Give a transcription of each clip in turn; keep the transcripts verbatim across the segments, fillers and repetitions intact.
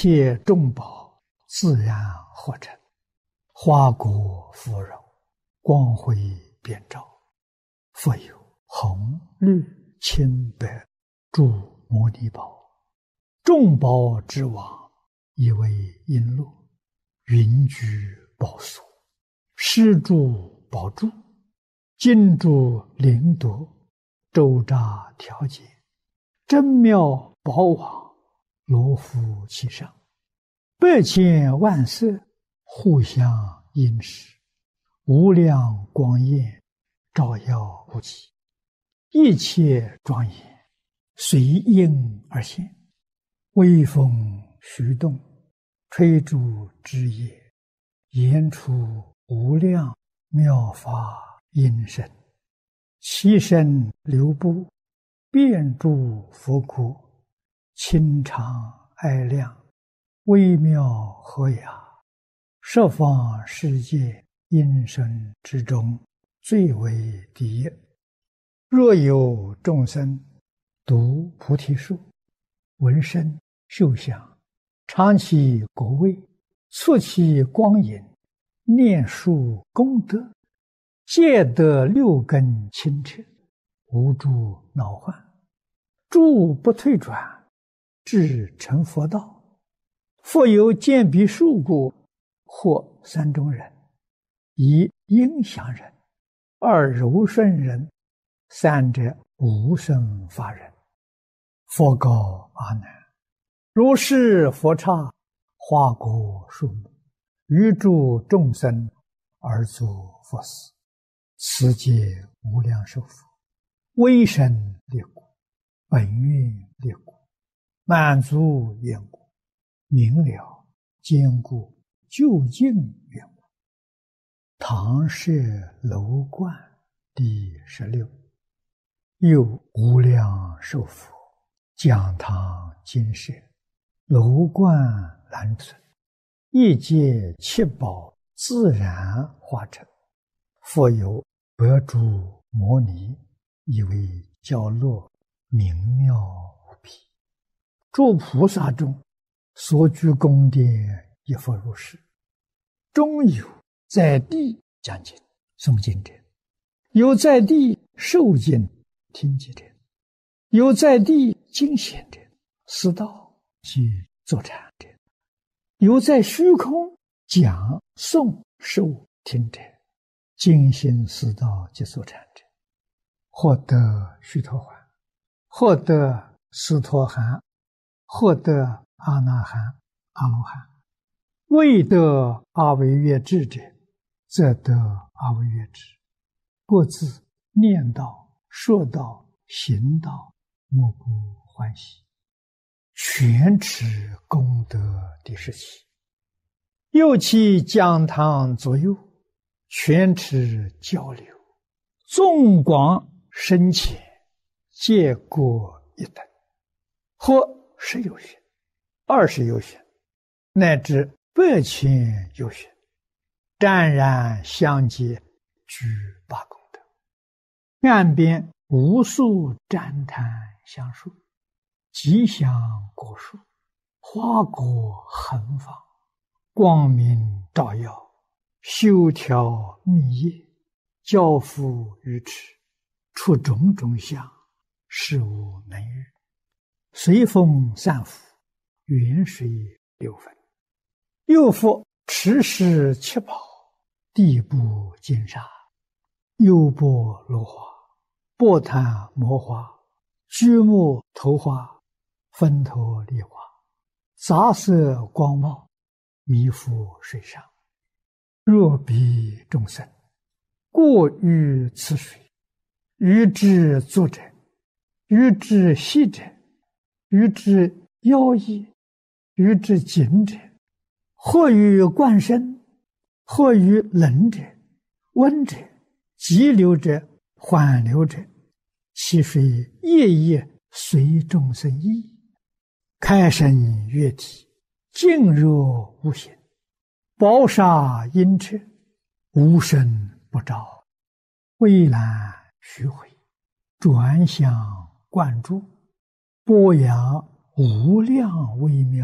切众宝自然合成，花果芙蓉，光辉遍照。复有红、绿、青、白诸摩尼宝，众宝之王，以为璎珞，云居宝所，施诸宝柱，金珠灵铎，周匝调节，真妙宝网，罗浮其上，百千万色，互相映饰，无量光焰，照耀不极，一切庄严，随应而现，微风徐动，吹竹枝叶，言出无量妙法音声，其身流布，遍诸佛国，清常哀亮，微妙和雅，十方世界音声之中，最为第一。若有众生读菩提树，闻声嗅香，尝其果味，触其光影，念树功德，皆得六根清澈，无诸恼患，诸不退转，至成佛道。复有见彼树故，或三种人：一应祥人，二柔顺人，三者无生法人。佛告阿难：如是佛刹，花果树木，于诸众生而作佛事，此皆无量寿佛，威神力故，本愿力故，满足愿故，明了坚固究竟愿故。唐舍楼观第十六。又无量寿佛，讲堂金舍，楼观栏存，一界七宝自然化成，复有百诸摩尼，以为教落，明妙无比。诸菩萨中所居宫殿，亦复如是。中有在地讲经诵经者，有在地受经听经者，有在地经显者，思道及坐禅者，有在虚空讲诵受听者，精心思道及坐禅者，获得须陀洹，获得斯陀含，获得阿那含、阿罗汉。未得阿惟越致者，则得阿惟越致。各自念道、说道、行道，莫不欢喜。全持功德第十七。又其讲堂左右，全持交流，纵广深浅，皆各一等，或十有寻，二十有寻，乃至百千有寻，湛然相接，具八功德。岸边无数赞叹香树，吉祥果树，花果横放，光明照耀，修条密叶，交付于持，出种种相，事无能喻。随风散伏，远水流分。又复持世七宝，地部金沙，优波罗花，波檀摩花，居木头花，分头梨花，杂色光茂，弥覆水上。若彼众生过于此水，于之坐者，于之息者，于之腰衣，于之颈者，或于冠身，或于冷者、温者、急流者、缓流者，其水夜夜随众生意，开生悦体，静若无形，宝刹阴彻，无声不照，蔚蓝虚回，转向灌注，播扬无量微妙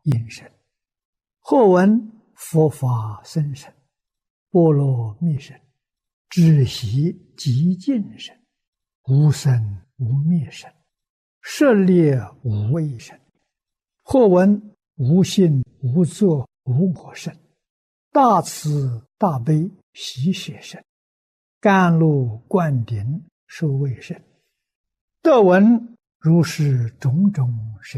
应身。或闻佛法僧身，波罗蜜身，知悉极尽身，无生无灭身，舍猎无畏身。或闻无性无作无我身，大慈大悲喜舍身，甘露灌顶受卫身。得闻如是种种身